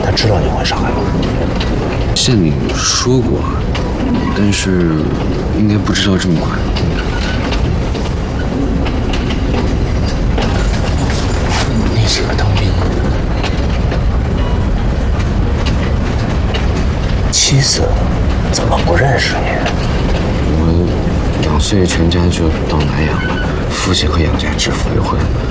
他知道你会上来吗？ 县里说过，但是应该不知道这么快。 你喜欢当兵？妻子怎么不认识你？ 我2岁全家就到南洋了，父亲和杨家指腹为婚。